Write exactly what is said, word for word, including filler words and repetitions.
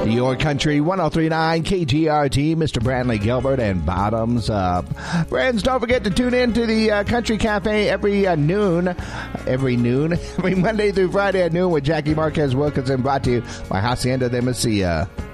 Your Country one oh three point nine K G R T, Mister Brantley Gilbert, and Bottoms Up. Friends, don't forget to tune in to the uh, Country Cafe every uh, noon, every noon, every Monday through Friday at noon with Jackie Marquez Wilkinson, brought to you by Hacienda de Mesilla.